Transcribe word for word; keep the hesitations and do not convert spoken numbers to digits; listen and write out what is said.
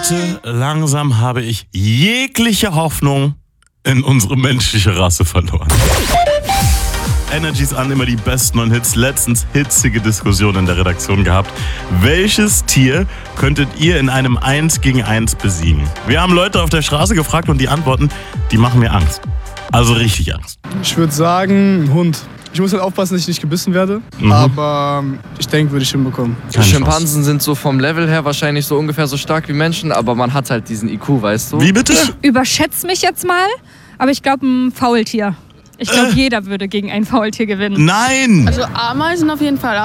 Leute, langsam habe ich jegliche Hoffnung in unsere menschliche Rasse verloren. Energies an, immer die besten neuen Hits. Letztens hitzige Diskussionen in der Redaktion gehabt. Welches Tier könntet ihr in einem eins gegen eins besiegen? Wir haben Leute auf der Straße gefragt und die Antworten, die machen mir Angst. Also richtig Angst. Ich würde sagen, ein Hund. Ich muss halt aufpassen, dass ich nicht gebissen werde. Mhm. Aber ich denke, würde ich hinbekommen. Die Schimpansen sind so vom Level her wahrscheinlich so ungefähr so stark wie Menschen, aber man hat halt diesen I Q, weißt du? Wie bitte? Ich überschätze mich jetzt mal, aber ich glaube ein Faultier. Ich glaube, äh. jeder würde gegen ein Faultier gewinnen. Nein! Also Ameisen auf jeden Fall.